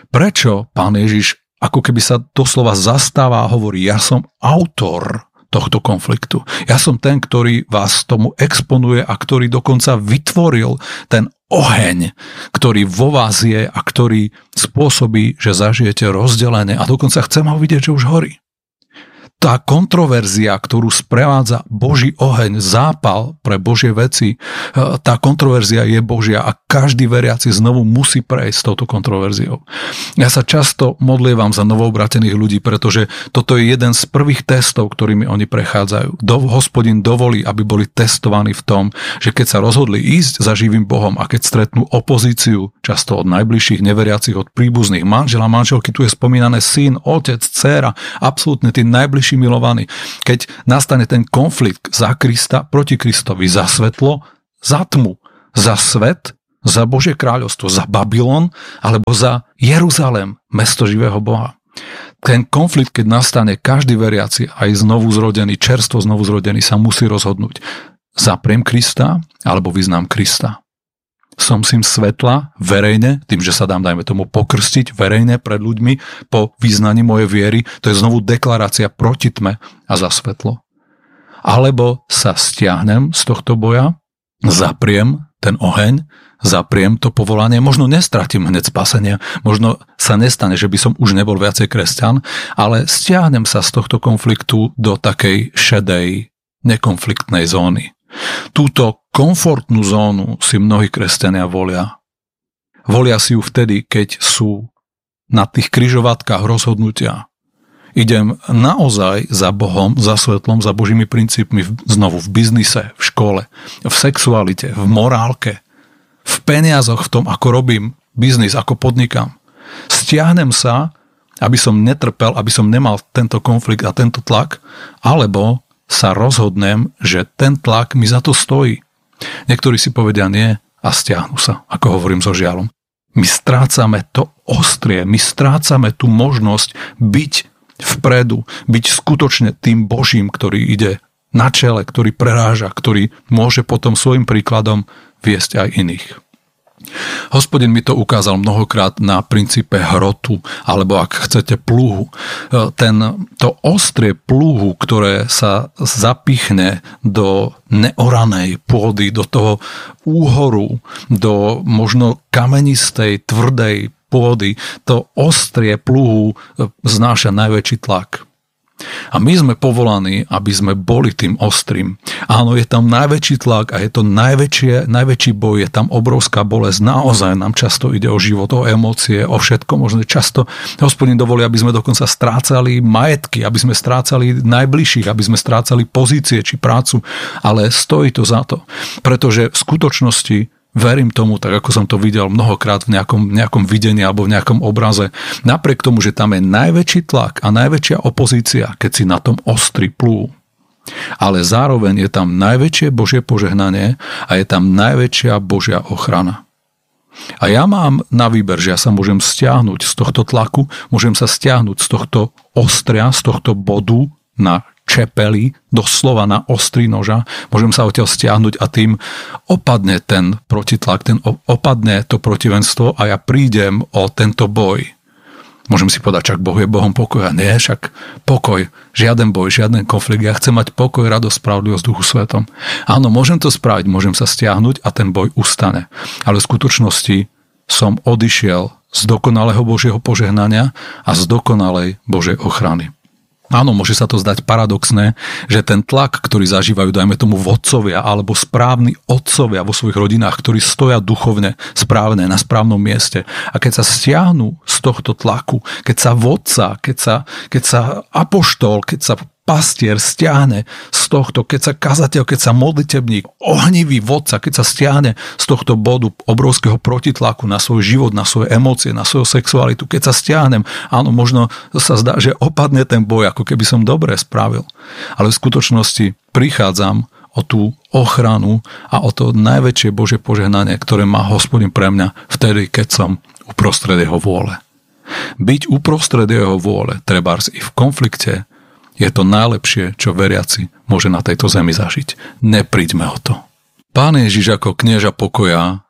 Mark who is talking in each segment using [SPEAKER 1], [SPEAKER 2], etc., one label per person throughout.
[SPEAKER 1] Prečo Pán Ježiš ako keby sa doslova zastáva a hovorí, ja som autor tohto konfliktu. Ja som ten, ktorý vás tomu exponuje a ktorý dokonca vytvoril ten oheň, ktorý vo vás je a ktorý spôsobí, že zažijete rozdelenie a dokonca chcem ho vidieť, že už horí. Tá kontroverzia, ktorú sprevádza Boží oheň, zápal pre Božie veci, tá kontroverzia je Božia a každý veriaci znovu musí prejsť s touto kontroverziou. Ja sa často modlievam za novoobratených ľudí, pretože toto je jeden z prvých testov, ktorými oni prechádzajú. Hospodin dovolí, aby boli testovaní v tom, že keď sa rozhodli ísť za živým Bohom a keď stretnú opozíciu, často od najbližších neveriacich, od príbuzných, manžela, manželky, tu je spomínané syn, otec, dcéra, absolútne tí najbližší milovaní. Keď nastane ten konflikt za Krista, proti Kristovi, za svetlo, za tmu, za svet, za Božie kráľovstvo, za Babylon, alebo za Jeruzalém, mesto živého Boha. Ten konflikt, keď nastane, každý veriaci, aj znovu zrodený, čerstvo znovu zrodený, sa musí rozhodnúť. Zapriem Krista, alebo vyznám Krista. Som syn svetla verejne, tým, že sa dám, dajme tomu, pokrstiť verejne pred ľuďmi po vyznaní mojej viery, to je znovu deklarácia proti tme a za svetlo. Alebo sa stiahnem z tohto boja, zapriem ten oheň, zapriem to povolanie, možno nestratím hneď spasenie, možno sa nestane, že by som už nebol viacej kresťan, ale stiahnem sa z tohto konfliktu do takej šedej, nekonfliktnej zóny. Túto komfortnú zónu si mnohí kresťania volia. Volia si ju vtedy, keď sú na tých križovatkách rozhodnutia. Idem naozaj za Bohom, za svetlom, za Božími princípmi, znovu v biznise, v škole, v sexualite, v morálke, v peniazoch, v tom, ako robím biznis, ako podnikám. Stiahnem sa, aby som netrpel, aby som nemal tento konflikt a tento tlak, alebo sa rozhodnem, že ten tlak mi za to stojí. Niektorí si povedia nie a stiahnu sa, ako hovorím so žiaľom. My strácame to ostrie, my strácame tú možnosť byť vpredu, byť skutočne tým Božím, ktorý ide na čele, ktorý preráža, ktorý môže potom svojim príkladom viesť aj iných. Hospodin mi to ukázal mnohokrát na princípe hrotu, alebo ak chcete plúhu. To ostrie plúhu, ktoré sa zapichne do neoranej pôdy, do toho úhoru, do možno kamenistej, tvrdej pôdy, to ostrie plúhu znáša najväčší tlak. A my sme povolaní, aby sme boli tým ostrým. Áno, je tam najväčší tlak a je to najväčší boj, je tam obrovská bolesť. Naozaj nám často ide o život, o emócie, o všetko možné. Často Hospodin dovolí, aby sme dokonca strácali majetky, aby sme strácali najbližších, aby sme strácali pozície či prácu. Ale stojí to za to. Pretože v skutočnosti verím tomu, tak ako som to videl mnohokrát v nejakom videní alebo v nejakom obraze, napriek tomu, že tam je najväčší tlak a najväčšia opozícia, keď si na tom ostri plú. Ale zároveň je tam najväčšie Božie požehnanie a je tam najväčšia Božia ochrana. A ja mám na výber, že ja sa môžem stiahnuť z tohto tlaku, môžem sa stiahnuť z tohto ostria, z tohto bodu na čepeli, doslova na ostrý noža, môžem sa odtiaľ stiahnuť a tým opadne ten protitlak, opadne to protivenstvo a ja prídem o tento boj. Môžem si povedať, čak Boh je Bohom pokoja. Nie, však pokoj, žiaden boj, žiaden konflikt. Ja chcem mať pokoj, radosť, spravodlivosť Duchu Svetom. Áno, môžem to spraviť, môžem sa stiahnuť a ten boj ustane. Ale v skutočnosti som odišiel z dokonalého Božieho požehnania a z dokonalej Božej ochrany. Áno, môže sa to zdať paradoxné, že ten tlak, ktorý zažívajú, dajme tomu vodcovia alebo správni otcovia vo svojich rodinách, ktorí stoja duchovne správne na správnom mieste. A keď sa stiahnu z tohto tlaku, keď sa vodca, keď sa apoštol, keď sa pastier stiahne z tohto, keď sa kazateľ, keď sa modlitebník, ohnivý vodca, keď sa stiahne z tohto bodu obrovského protitlaku na svoj život, na svoje emócie, na svoju sexualitu, keď sa stiahnem, áno, možno sa zdá, že opadne ten boj, ako keby som dobre spravil. Ale v skutočnosti prichádzam o tú ochranu a o to najväčšie Božie požehnanie, ktoré má Hospodin pre mňa vtedy, keď som uprostred jeho vôle. Byť uprostred jeho vôle, trebárs i v konflikte, je to najlepšie, čo veriaci môže na tejto zemi zažiť. Nepríďme o to. Pán Ježiš ako knieža pokoja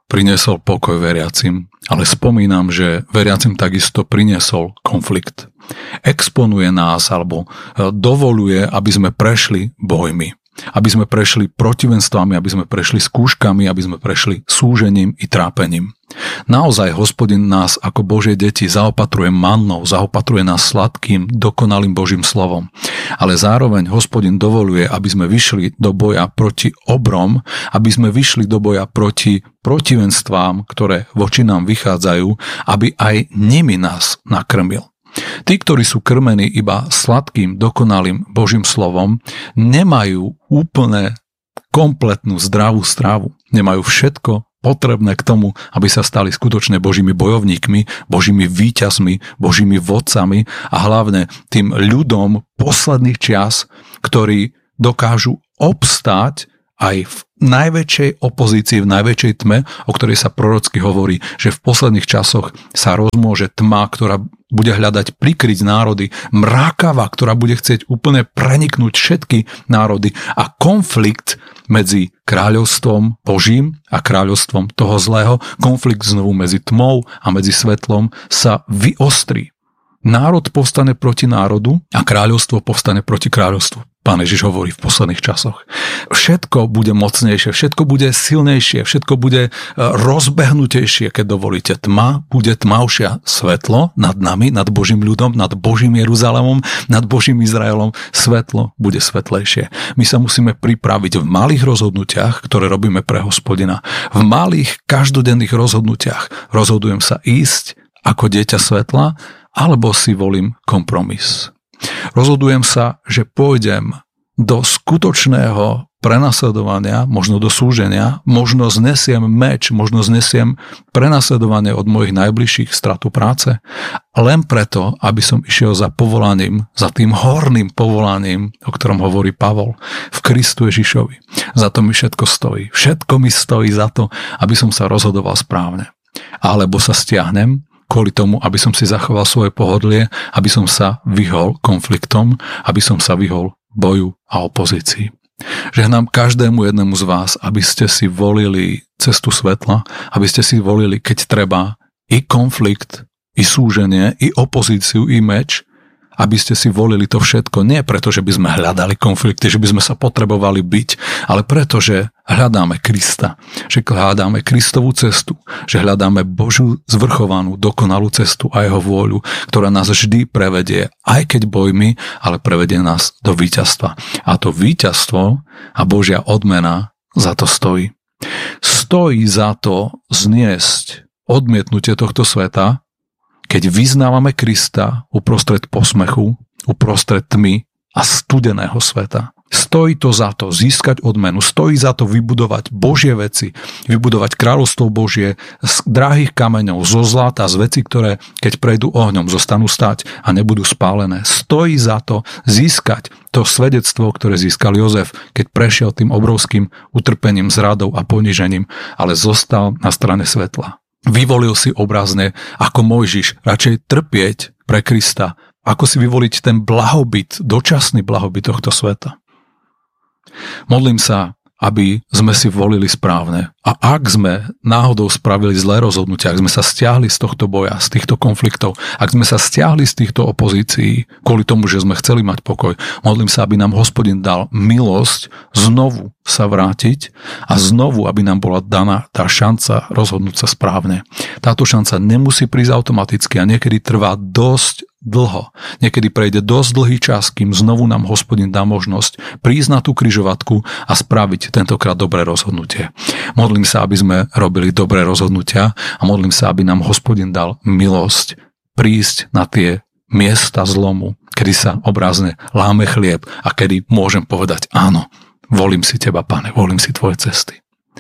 [SPEAKER 1] priniesol pokoj veriacim, ale spomínam, že veriacim takisto priniesol konflikt. Exponuje nás alebo dovoluje, aby sme prešli bojmi. Aby sme prešli protivenstvami, aby sme prešli skúškami, aby sme prešli súžením i trápením. Naozaj Hospodin nás ako Božie deti zaopatruje mannou, zaopatruje nás sladkým, dokonalým Božím slovom. Ale zároveň Hospodin dovoluje, aby sme vyšli do boja proti obrom, aby sme vyšli do boja proti protivenstvám, ktoré voči nám vychádzajú, aby aj nimi nás nakrmil. Tí, ktorí sú krmení iba sladkým, dokonalým Božím slovom, nemajú úplne kompletnú zdravú stravu. Nemajú všetko potrebné k tomu, aby sa stali skutočne Božími bojovníkmi, Božími víťazmi, Božími vodcami a hlavne tým ľudom posledných čias, ktorí dokážu obstáť aj v najväčšej opozícii, v najväčšej tme, o ktorej sa prorocky hovorí, že v posledných časoch sa rozmôže tma, ktorá bude hľadať prikryť národy, mrákava, ktorá bude chcieť úplne preniknúť všetky národy a konflikt medzi kráľovstvom Božím a kráľovstvom toho zlého, konflikt znovu medzi tmou a medzi svetlom sa vyostrí. Národ povstane proti národu a kráľovstvo povstane proti kráľovstvu. Pán Ježiš hovorí v posledných časoch. Všetko bude mocnejšie, všetko bude silnejšie, všetko bude rozbehnutejšie, keď dovolíte. Tma bude tmavšia, svetlo nad nami, nad Božím ľudom, nad Božím Jeruzalémom, nad Božím Izraelom. Svetlo bude svetlejšie. My sa musíme pripraviť v malých rozhodnutiach, ktoré robíme pre Hospodina. V malých každodenných rozhodnutiach rozhodujem sa ísť ako dieťa svetla, alebo si volím kompromis. Rozhodujem sa, že pôjdem do skutočného prenasledovania, možno do súženia, možno znesiem meč, možno znesiem prenasledovanie od mojich najbližších, stratu práce, len preto, aby som išiel za povolaním, za tým horným povolaním, o ktorom hovorí Pavol, v Kristu Ježišovi. Za to mi všetko stojí. Všetko mi stojí za to, aby som sa rozhodoval správne. Alebo sa stiahnem, kvôli tomu, aby som si zachoval svoje pohodlie, aby som sa vyhol konfliktom, aby som sa vyhol boju a opozícii. Žehnám každému jednému z vás, aby ste si volili cestu svetla, aby ste si volili, keď treba, i konflikt, i súženie, i opozíciu, i meč, aby ste si volili to všetko, nie preto, že by sme hľadali konflikty, že by sme sa potrebovali byť, ale preto, že hľadáme Krista, že hľadáme Kristovú cestu, že hľadáme Božiu zvrchovanú, dokonalú cestu a jeho vôľu, ktorá nás vždy prevedie, aj keď bojmi, ale prevedie nás do víťazstva. A to víťazstvo a Božia odmena za to stojí. Stojí za to zniesť odmietnutie tohto sveta, keď vyznávame Krista uprostred posmechu, uprostred tmy a studeného sveta. Stojí to za to získať odmenu, stojí za to vybudovať Božie veci, vybudovať kráľovstvo Božie z drahých kameňov, zo zlata, z vecí, ktoré keď prejdú ohňom, zostanú stáť a nebudú spálené. Stojí za to získať to svedectvo, ktoré získal Jozef, keď prešiel tým obrovským utrpením, zradou a ponížením, ale zostal na strane svetla. Vyvolil si obrazne ako Mojžiš radšej trpieť pre Krista, ako si vyvoliť ten blahobyt, dočasný blahobyt tohto sveta. Modlím sa, aby sme si volili správne. A ak sme náhodou spravili zlé rozhodnutia, ak sme sa stiahli z tohto boja, z týchto konfliktov, ak sme sa stiahli z týchto opozícií kvôli tomu, že sme chceli mať pokoj, modlím sa, aby nám Hospodin dal milosť znovu sa vrátiť a znovu, aby nám bola daná tá šanca rozhodnúť sa správne. Táto šanca nemusí prísť automaticky a niekedy trvá dosť dlho. Niekedy prejde dosť dlhý čas, kým znovu nám Hospodin dá možnosť prísť na tú križovatku a spraviť tentokrát dobré rozhodnutie. Modlím sa, aby sme robili dobré rozhodnutia a modlím sa, aby nám Hospodin dal milosť prísť na tie miesta zlomu, kedy sa obrazne láme chlieb a kedy môžem povedať áno, volím si teba, Pane, volím si tvoje cesty.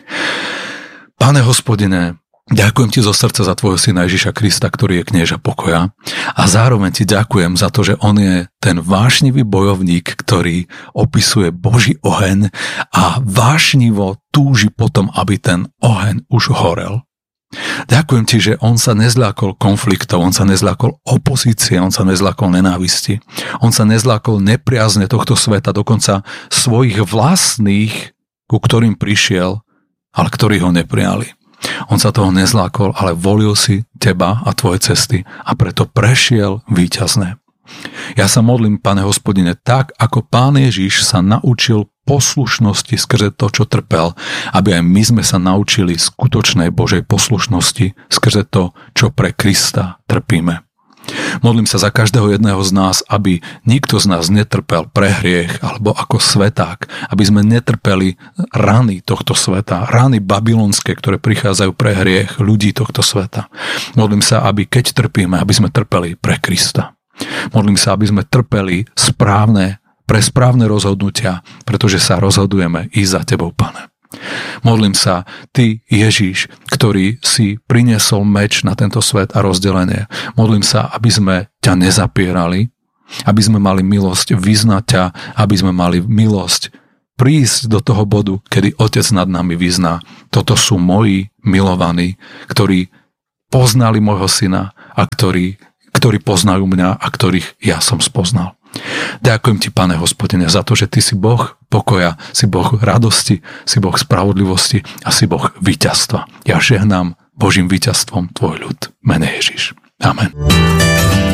[SPEAKER 1] Pane Hospodine, ďakujem ti zo srdca za tvojho syna Ježiša Krista, ktorý je knieža pokoja a zároveň ti ďakujem za to, že on je ten vášnivý bojovník, ktorý opisuje Boží oheň a vášnivo túži potom, aby ten oheň už horel. Ďakujem ti, že on sa nezľakol konfliktov, on sa nezľakol opozície, on sa nezľakol nenávisti, on sa nezľakol nepriazne tohto sveta, dokonca svojich vlastných, ku ktorým prišiel, ale ktorí ho neprijali. On sa toho nezlákol, ale volil si teba a tvoje cesty a preto prešiel víťazné. Ja sa modlím, Pane Hospodine, tak ako Pán Ježiš sa naučil poslušnosti skrze to, čo trpel, aby aj my sme sa naučili skutočnej Božej poslušnosti skrze to, čo pre Krista trpíme. Modlím sa za každého jedného z nás, aby nikto z nás netrpel pre hriech alebo ako sveták, aby sme netrpeli rany tohto sveta, rany babylonské, ktoré prichádzajú pre hriech ľudí tohto sveta. Modlím sa, aby keď trpíme, aby sme trpeli pre Krista. Modlím sa, aby sme trpeli pre správne rozhodnutia, pretože sa rozhodujeme ísť za tebou, Pane. Modlím sa, ty Ježiš, ktorý si priniesol meč na tento svet a rozdelenie. Modlím sa, aby sme ťa nezapierali, aby sme mali milosť vyznať ťa, aby sme mali milosť prísť do toho bodu, kedy Otec nad nami vyzná. Toto sú moji milovaní, ktorí poznali môjho syna a ktorí poznajú mňa a ktorých ja som spoznal. Ďakujem ti, Pane Hospodine, za to, že ty si Boh pokoja, si Boh radosti, si Boh spravodlivosti a si Boh víťazstva. Ja žehnám Božím víťazstvom tvoj ľud. Mene Ježiš. Amen.